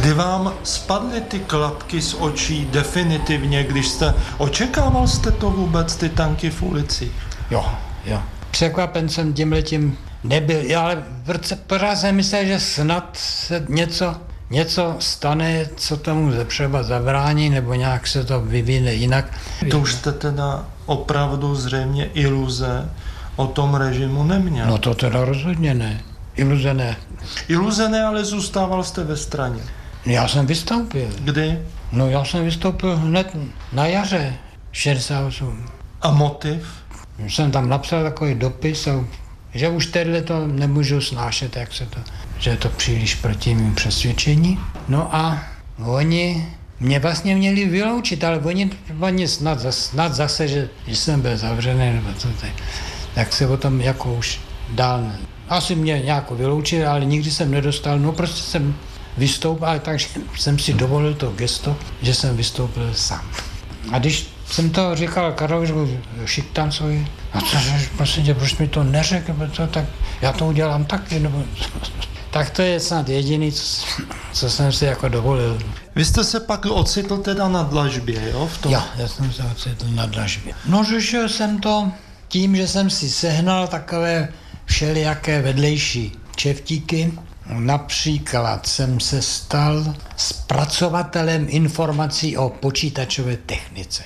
Kdy vám spadly ty klapky z očí definitivně, když očekával jste to vůbec, ty tanky v ulici? Jo. Překvapen jsem tímhletím nebyl, ale pořád jsem myslel, že snad se něco stane, co tomu třeba zabrání, nebo nějak se to vyvine jinak. To už jste teda opravdu zřejmě iluze o tom režimu neměl. No to teda rozhodně ne. Iluze ne. Iluze ne, ale zůstával jste ve straně. Já jsem vystoupil. Kdy? No já jsem vystoupil hned na jaře 68. A motiv? Jsem tam napsal takový dopis, že už tady to nemůžu snášet, že je to příliš proti mým přesvědčení. No a oni mě vlastně měli vyloučit, ale oni snad zase, že jsem byl zavřený, nebo co tak se o tom jako už dál. Asi mě nějak vyloučili, ale nikdy jsem nedostal, no prostě jsem vystoupil, ale takže jsem si dovolil to gesto, že jsem vystoupil sám. A když jsem to říkal Karlovi Šiktancovi, a cože, prosím tě, proč mi to neřekl, tak já to udělám taky, nebo... Tak to je snad jediný, co jsem si jako dovolil. Vy jste se pak ocitl teda na dlažbě, jo? Já jsem se ocitl na dlažbě. No, řešil jsem to tím, že jsem si sehnal takové všelijaké vedlejší kšeftíky. Například jsem se stal zpracovatelem informací o počítačové technice.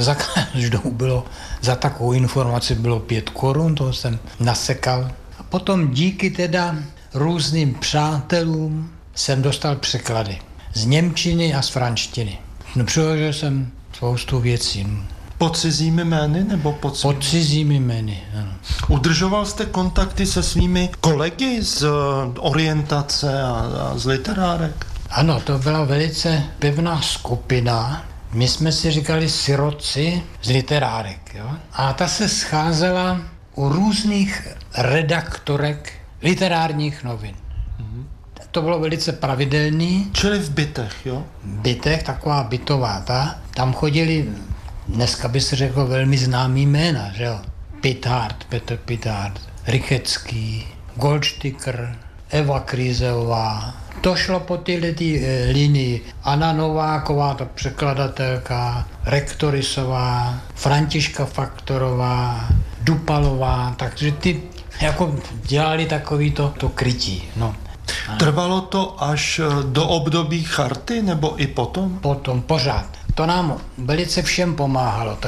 Za takovou informaci bylo 5 korun, toho jsem nasekal. A potom díky teda různým přátelům jsem dostal překlady z němčiny a z franštiny. No, přeložil jsem spoustu věcí. Pod cizími jmény nebo pod cizími jmény, ano. Udržoval jste kontakty se svými kolegy z orientace a z literárek? Ano, to byla velice pevná skupina. My jsme si říkali sirotci z literárek. Jo? A ta se scházela u různých redaktorek literárních novin. To bylo velice pravidelný. Čili v bytech, jo? Bytech, taková bytová tam chodili, dneska by se řeklo, velmi známý jména, že jo? Petr Pithard, Rychecký, Goldsticker, Eva Kryzeová. To šlo po této linii. Anna Nováková, ta překladatelka, Rektorisová, Františka Faktorová, Dupalová, takže ty jako dělali takový to krytí. No. Trvalo to až do období charty, nebo i potom? Potom, pořád. To nám velice všem pomáhalo.